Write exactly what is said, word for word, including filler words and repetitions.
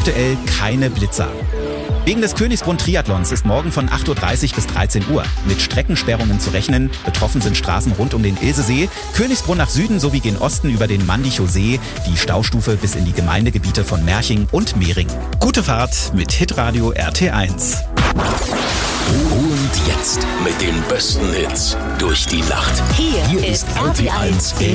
aktuell keine Blitzer. Wegen des Königsbrunn-Triathlons ist morgen von acht Uhr dreißig bis dreizehn Uhr mit Streckensperrungen zu rechnen. Betroffen sind Straßen rund um den Ilsesee, Königsbrunn nach Süden sowie gen Osten über den Mandichow See, die Staustufe bis in die Gemeindegebiete von Merching und Mehring. Gute Fahrt mit Hitradio R T eins. Und jetzt mit den besten Hits durch die Nacht. Hier, Hier ist R T eins.